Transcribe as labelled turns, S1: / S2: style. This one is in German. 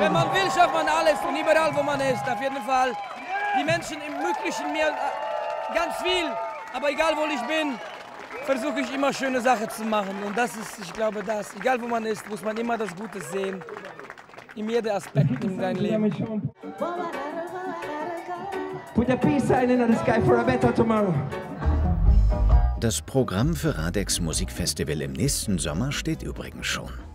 S1: Wenn man will, schafft man alles und überall, wo man ist, auf jeden Fall. Die Menschen ermöglichen mir ganz viel, aber egal, wo ich bin, versuche ich immer schöne Sachen zu machen. Und das ist, ich glaube, das. Egal, wo man ist, muss man immer das Gute sehen. In jedem Aspekt in seinem Leben.
S2: Put a peace sign in the sky for a better tomorrow.
S3: Das Programm für Radex Musikfestival im nächsten Sommer steht übrigens schon.